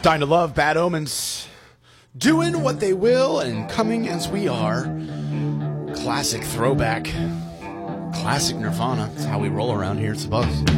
Dying to Love, Bad Omens, doing what they will and coming as we are. Classic throwback, classic Nirvana. That's how we roll around here, it's a buzz.